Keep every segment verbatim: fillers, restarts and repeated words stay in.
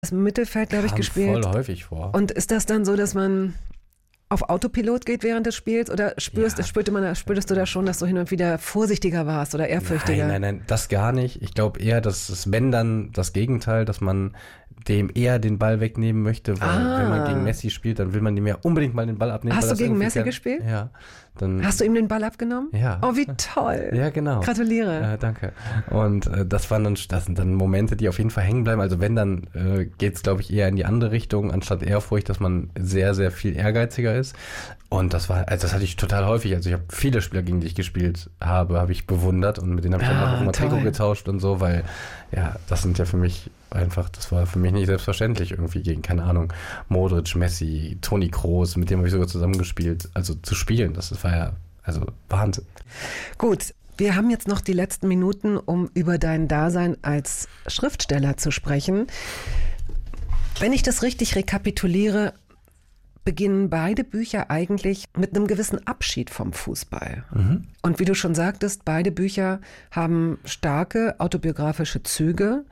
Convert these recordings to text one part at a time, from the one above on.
das Mittelfeld, glaube ich, Kam gespielt. voll häufig vor. Und ist das dann so, dass man auf Autopilot geht während des Spiels oder spürst, Ja. spürte man, spürtest du da schon, dass du hin und wieder vorsichtiger warst oder ehrfürchtiger? Nein, nein, nein, das gar nicht. Ich glaube eher, dass es, wenn dann das Gegenteil, dass man dem eher den Ball wegnehmen möchte, weil Ah. wenn man gegen Messi spielt, dann will man dem ja unbedingt mal den Ball abnehmen. Hast weil du das gegen irgendwie Messi gern- gespielt? Ja. Dann, Hast du ihm den Ball abgenommen? Ja. Oh, wie toll. Ja, genau. Gratuliere. Ja, danke. Und äh, das waren dann, das sind dann Momente, die auf jeden Fall hängen bleiben. Also wenn, dann äh, geht es, glaube ich, eher in die andere Richtung, anstatt Ehrfurcht, dass man sehr, sehr viel ehrgeiziger ist. Und das war, also das hatte ich total häufig. Also ich habe viele Spieler, gegen die ich gespielt habe, habe ich bewundert und mit denen habe ich dann Ah, auch immer toll. Trikot getauscht und so, weil ja, das sind ja für mich einfach, das war für mich nicht selbstverständlich irgendwie gegen, keine Ahnung, Modric, Messi, Toni Kroos, mit dem habe ich sogar zusammengespielt. Also zu spielen, das, das war ja, also Wahnsinn. Gut, wir haben jetzt noch die letzten Minuten, um über dein Dasein als Schriftsteller zu sprechen. Wenn ich das richtig rekapituliere, beginnen beide Bücher eigentlich mit einem gewissen Abschied vom Fußball. Mhm. Und wie du schon sagtest, beide Bücher haben starke autobiografische Züge.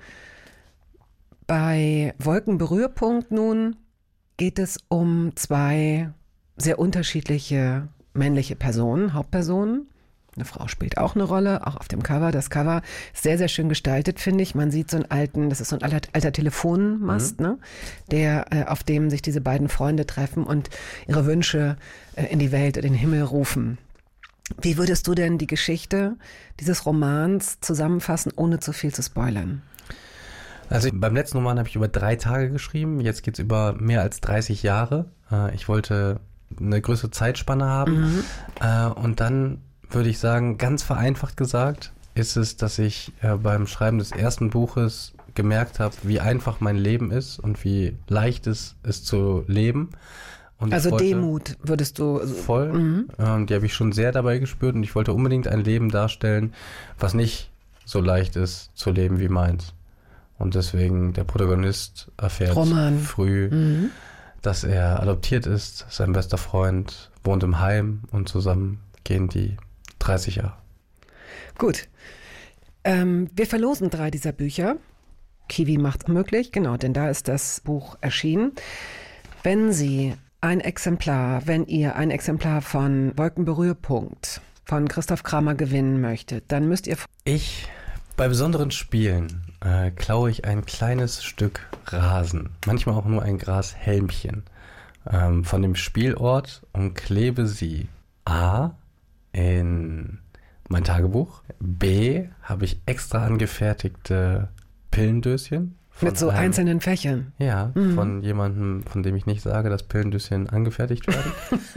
Bei Wolkenberührpunkt nun geht es um zwei sehr unterschiedliche männliche Personen, Hauptpersonen. Eine Frau spielt auch eine Rolle, auch auf dem Cover. Das Cover ist sehr, sehr schön gestaltet, finde ich. Man sieht so einen alten, das ist so ein alter, alter Telefonmast, mhm. ne? Der, äh, auf dem sich diese beiden Freunde treffen und ihre Wünsche äh, in die Welt, in den Himmel rufen. Wie würdest du denn die Geschichte dieses Romans zusammenfassen, ohne zu viel zu spoilern? Also beim letzten Roman habe ich über drei Tage geschrieben, jetzt geht's über mehr als dreißig Jahre. Äh, ich wollte eine größere Zeitspanne haben. Mhm. Äh, und dann würde ich sagen, ganz vereinfacht gesagt, ist es, dass ich äh, beim Schreiben des ersten Buches gemerkt habe, wie einfach mein Leben ist und wie leicht es ist zu leben. Und also wollte, Demut würdest du... Voll. Mhm. Äh, die habe ich schon sehr dabei gespürt und ich wollte unbedingt ein Leben darstellen, was nicht so leicht ist zu leben wie meins. Und deswegen, der Protagonist erfährt Roman. früh, mhm. dass er adoptiert ist, sein bester Freund wohnt im Heim und zusammen gehen die dreißig Jahre. Gut. Ähm, wir verlosen drei dieser Bücher. Kiwi macht's möglich, genau, denn da ist das Buch erschienen. Wenn Sie ein Exemplar, wenn ihr ein Exemplar von Wolkenberührpunkt von Christoph Kramer gewinnen möchtet, dann müsst ihr... Ich, bei besonderen Spielen, äh, klaue ich ein kleines Stück Rasen, manchmal auch nur ein Grashelmchen, ähm, von dem Spielort und klebe sie A in mein Tagebuch. B habe ich extra angefertigte Pillendöschen. Mit so einem, einzelnen Fächern. Ja, mhm. von jemandem, von dem ich nicht sage, dass Pillendöschen angefertigt werden.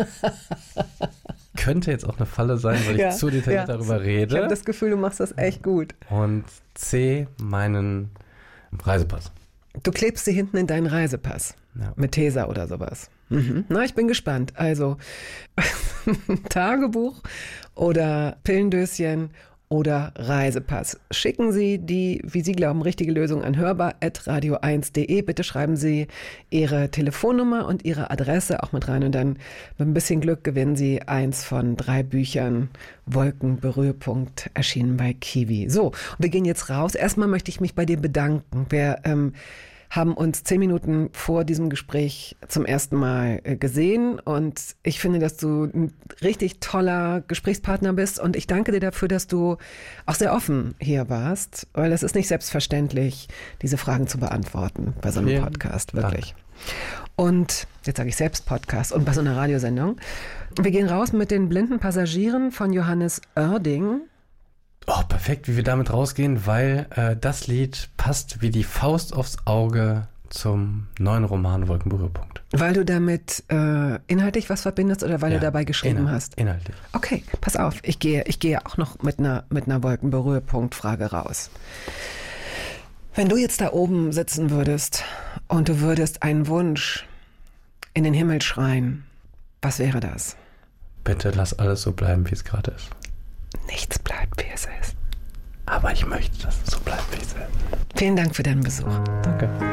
Könnte jetzt auch eine Falle sein, weil ja, ich zu detailliert ja. darüber rede. Ich habe das Gefühl, du machst das echt gut. Und C, meinen Reisepass. Du klebst sie hinten in deinen Reisepass. Ja. Mit Tesa oder sowas. Mhm. Na, ich bin gespannt. Also Tagebuch oder Pillendöschen oder Reisepass. Schicken Sie die, wie Sie glauben, richtige Lösung an hörbar at radio eins punkt de. Bitte schreiben Sie Ihre Telefonnummer und Ihre Adresse auch mit rein und dann mit ein bisschen Glück gewinnen Sie eins von drei Büchern Wolkenberührpunkt, erschienen bei Kiwi. So, und wir gehen jetzt raus. Erstmal möchte ich mich bei dir bedanken. Wir ähm, haben uns zehn Minuten vor diesem Gespräch zum ersten Mal äh, gesehen und ich finde, dass du ein richtig toller Gesprächspartner bist und ich danke dir dafür, dass du auch sehr offen hier warst, weil es ist nicht selbstverständlich, diese Fragen zu beantworten bei so einem Vielen Podcast, wirklich. Dank. Und jetzt sage ich selbst Podcast und bei so einer Radiosendung. Wir gehen raus mit den blinden Passagieren von Johannes Oerding. Oh, perfekt, wie wir damit rausgehen, weil äh, das Lied passt wie die Faust aufs Auge zum neuen Roman Wolkenberührpunkt. Weil du damit äh, inhaltlich was verbindest oder weil ja, du dabei geschrieben inhalt, hast? Inhaltlich. Okay, pass auf, ich gehe, ich gehe auch noch mit einer, mit einer Wolkenberührpunkt-Frage raus. Wenn du jetzt da oben sitzen würdest und du würdest einen Wunsch in den Himmel schreien, was wäre das? Bitte lass alles so bleiben, wie es gerade ist. Nichts bleibt, wie es ist. Aber ich möchte, dass es so bleibt, wie es ist. Vielen Dank für deinen Besuch. Danke.